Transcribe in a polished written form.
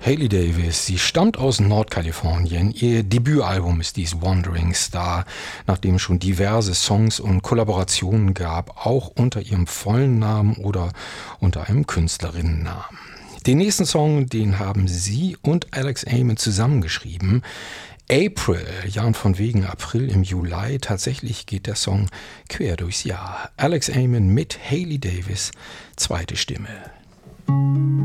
Hailey Davis, sie stammt aus Nordkalifornien. Ihr Debütalbum ist dies Wandering Star, nachdem es schon diverse Songs und Kollaborationen gab, auch unter ihrem vollen Namen oder unter einem Künstlerinnennamen. Den nächsten Song, den haben sie und Alex Amen zusammengeschrieben. April, ja und von wegen April im Juli, tatsächlich geht der Song quer durchs Jahr. Alex Amen mit Hailey Davis, zweite Stimme.